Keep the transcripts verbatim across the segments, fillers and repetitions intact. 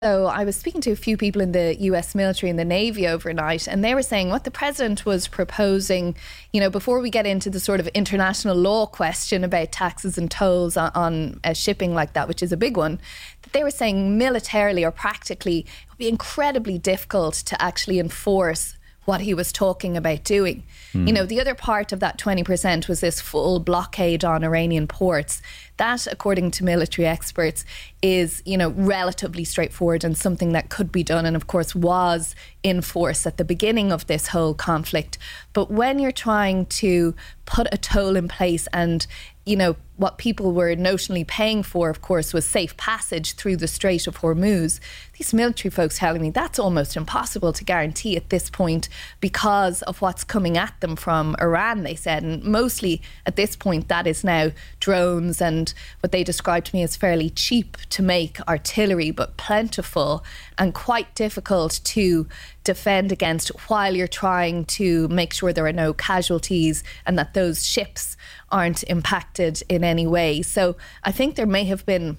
So I was speaking to a few people in the U S military and the Navy overnight, and they were saying what the president was proposing, you know, before we get into the sort of international law question about taxes and tolls on, on uh, shipping like that, which is a big one, that they were saying militarily or practically it would be incredibly difficult to actually enforce what he was talking about doing. Mm. You know, the other part of that twenty percent was this full blockade on Iranian ports. That, according to military experts, is, you know, relatively straightforward and something that could be done and, of course, was in force at the beginning of this whole conflict. But when you're trying to put a toll in place and, you know, what people were notionally paying for, of course, was safe passage through the Strait of Hormuz, these military folks telling me that's almost impossible to guarantee at this point because of what's coming at them from Iran, they said. And mostly at this point, that is now drones and what they described to me as fairly cheap to make artillery, but plentiful and quite difficult to defend against while you're trying to make sure there are no casualties and that those ships aren't impacted in any way. So I think there may have been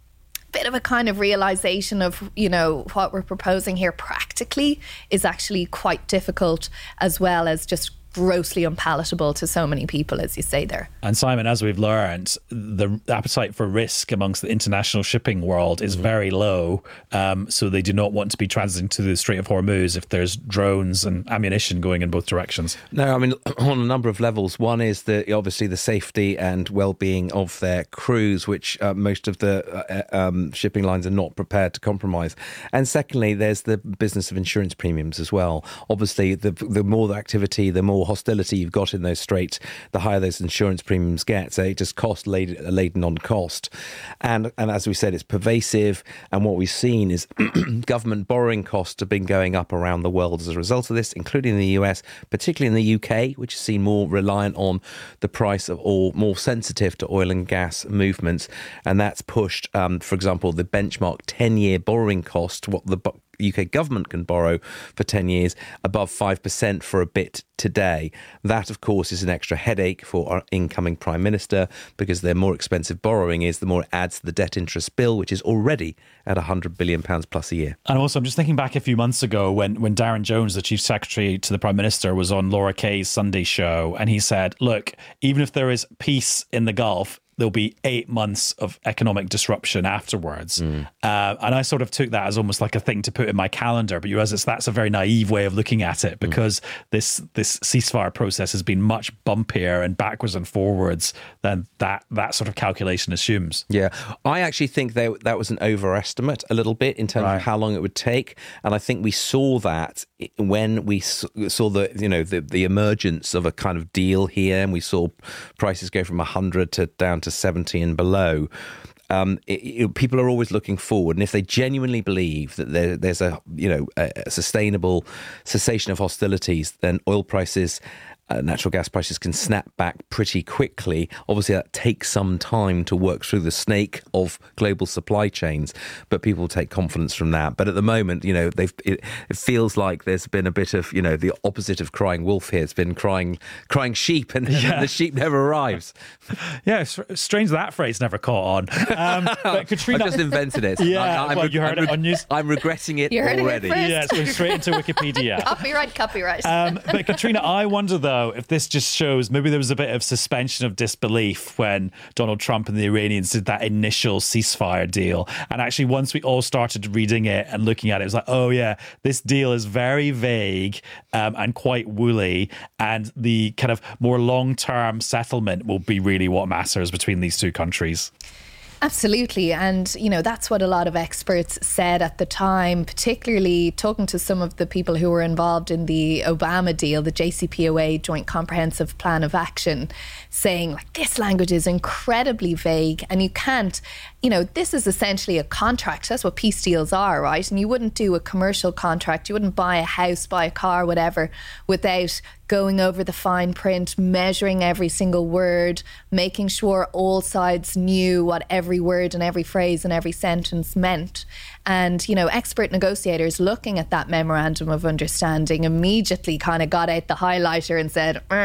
a bit of a kind of realization of, you know, what we're proposing here practically is actually quite difficult, as well as just grossly unpalatable to so many people, as you say there. And Simon, as we've learned, the appetite for risk amongst the international shipping world is very low. Um, so they do not want to be transiting to the Strait of Hormuz if there's drones and ammunition going in both directions. No, I mean, on a number of levels. One is the obviously the safety and well-being of their crews, which uh, most of the uh, um, shipping lines are not prepared to compromise. And secondly, there's the business of insurance premiums as well. Obviously, the the more the activity, the more hostility you've got in those straits, the higher those insurance premiums get. So it just cost laden, laden on cost. And and as we said, it's pervasive. And what we've seen is government borrowing costs have been going up around the world as a result of this, including in the U S, particularly in the U K, which has seen more reliant on the price of oil, more sensitive to oil and gas movements. And that's pushed, um, for example, the benchmark ten-year borrowing cost, what the U K government can borrow for ten years, above five percent for a bit today. That, of course, is an extra headache for our incoming Prime Minister, because the more expensive borrowing is, the more it adds to the debt interest bill, which is already at one hundred billion pounds plus a year. And also, I'm just thinking back a few months ago when, when Darren Jones, the Chief Secretary to the Prime Minister, was on Laura Kay's Sunday show, and he said, look, even if there is peace in the Gulf, there'll be eight months of economic disruption afterwards. Mm. Uh, and I sort of took that as almost like a thing to put in my calendar. But you realize that's a very naive way of looking at it, because mm. this this ceasefire process has been much bumpier and backwards and forwards than that that sort of calculation assumes. Yeah, I actually think they, that was an overestimate a little bit in terms right. of how long it would take. And I think we saw that when we saw the, you know, the, the emergence of a kind of deal here, and we saw prices go from one hundred to down to seventy and below. Um, it, it, people are always looking forward, and if they genuinely believe that there, there's a you know a, a sustainable cessation of hostilities, then oil prices, uh, natural gas prices can snap back pretty quickly. Obviously, that takes some time to work through the snake of global supply chains, but people take confidence from that. But at the moment, you know, they've it, it feels like there's been a bit of, you know, the opposite of crying wolf here. It's been crying crying sheep, and, yeah. and the sheep never arrives. Yeah, it's strange that phrase never caught on. Um, but Katrina, I just invented it. Yeah, I, I'm, well, you heard I'm, it on news. I'm regretting it you heard already. It first. Yeah, it's going straight into Wikipedia. Copyright, copyright. Um, but Katrina, I wonder though if this just shows maybe there was a bit of suspension of disbelief when Donald Trump and the Iranians did that initial ceasefire deal, and actually once we all started reading it and looking at it, it was like, oh yeah, this deal is very vague um, and quite woolly, and the kind of more long-term settlement will be really what matters between these two countries. Absolutely. And, you know, that's what a lot of experts said at the time, particularly talking to some of the people who were involved in the Obama deal, the J C P O A, Joint Comprehensive Plan of Action, saying, like, this language is incredibly vague and you can't, you know, this is essentially a contract. That's what peace deals are, right? And you wouldn't do a commercial contract. You wouldn't buy a house, buy a car, whatever, without going over the fine print, measuring every single word, making sure all sides knew what every word and every phrase and every sentence meant. And, you know, expert negotiators looking at that memorandum of understanding immediately kind of got out the highlighter and said,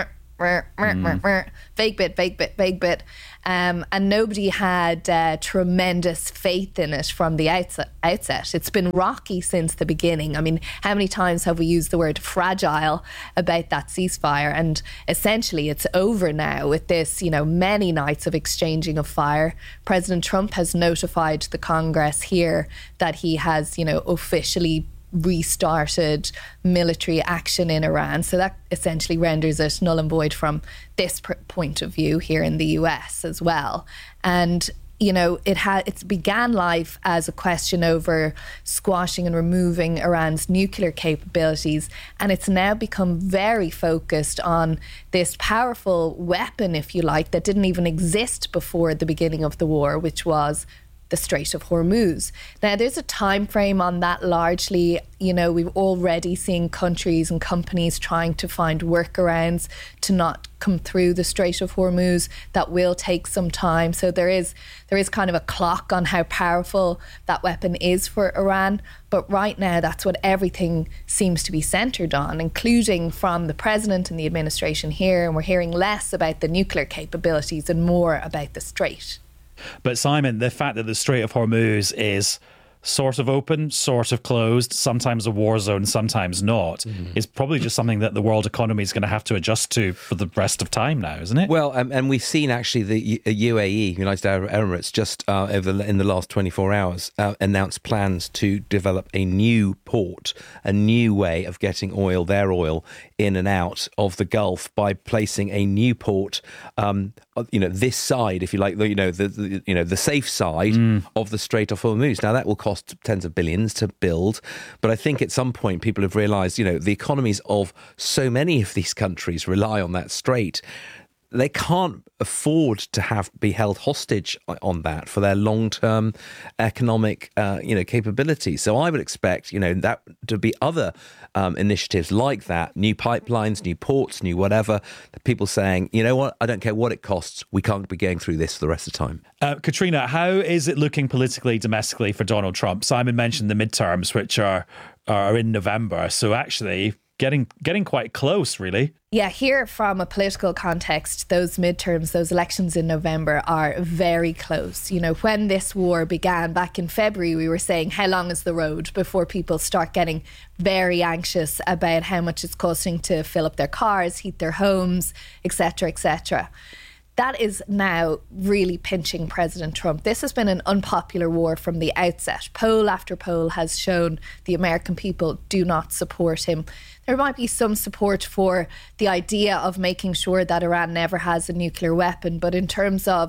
mm. vague bit, vague bit, vague bit. Um, and nobody had uh, tremendous faith in it from the outset, outset. It's been rocky since the beginning. I mean, how many times have we used the word fragile about that ceasefire? And essentially it's over now with this, you know, many nights of exchanging of fire. President Trump has notified the Congress here that he has, you know, officially restarted military action in Iran. So that essentially renders it null and void from this pr- point of view here in the U S as well. And you know, it had it began life as a question over squashing and removing Iran's nuclear capabilities, and it's now become very focused on this powerful weapon, if you like, that didn't even exist before the beginning of the war, which was the Strait of Hormuz. Now, there's a time frame on that largely. You know, we've already seen countries and companies trying to find workarounds to not come through the Strait of Hormuz. That will take some time. So there is there is kind of a clock on how powerful that weapon is for Iran. But right now, that's what everything seems to be centred on, including from the president and the administration here. And we're hearing less about the nuclear capabilities and more about the Strait. But Simon, the fact that the Strait of Hormuz is sort of open, sort of closed, sometimes a war zone, sometimes not, mm. is probably just something that the world economy is going to have to adjust to for the rest of time now, isn't it? Well, um, and we've seen actually the U A E, United Arab Emirates, just uh, over in the last twenty-four hours, uh, announced plans to develop a new port, a new way of getting oil, their oil, in and out of the Gulf by placing a new port, um, you know, this side, if you like, the, you know, the, the you know the safe side mm. of the Strait of Hormuz. Now that will cost tens of billions to build, but I think at some point people have realised, you know, the economies of so many of these countries rely on that strait. They can't afford to have be held hostage on that for their long-term economic, uh, you know, capabilities. So I would expect, you know, that to be other um, initiatives like that, new pipelines, new ports, new whatever. People saying, you know what, I don't care what it costs. We can't be going through this for the rest of the time. Uh, Katrina, how is it looking politically, domestically for Donald Trump? Simon mentioned the midterms, which are are in November. So actually, getting getting quite close, really. Yeah, here from a political context, those midterms, those elections in November are very close. You know, when this war began back in February, we were saying, how long is the road before people start getting very anxious about how much it's costing to fill up their cars, heat their homes, et cetera, et cetera. That is now really pinching President Trump. This has been an unpopular war from the outset. Poll after poll has shown the American people do not support him. There might be some support for the idea of making sure that Iran never has a nuclear weapon, but in terms of